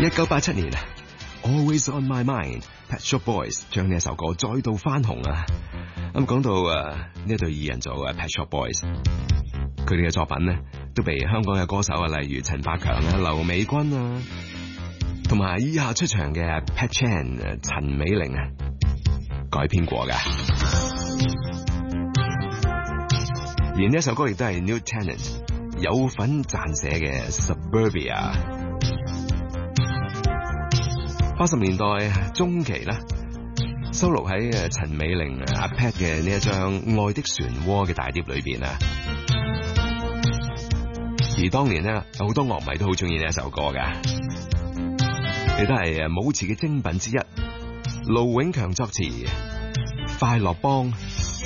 1987年 Always on My Mind，Pet Shop Boys 將呢一首歌再度翻紅啊！咁講到呢對二人組Pet Shop Boys， 佢哋嘅作品呢都被香港嘅歌手例如陳百強啊、劉美君啊，同埋以下出場嘅 Pat Chan 陳美玲啊改編過㗎。而呢一首歌亦都係 New Tenant 有份撰寫嘅 Suburbia。80年代中期啦，收錄喺陳美玲阿 Pat 嘅呢一張《愛的漩渦》嘅大碟裏邊啊。而當年咧，有好多樂迷都好中意呢一首歌噶，亦都係舞池嘅精品之一。盧永強作詞，快樂幫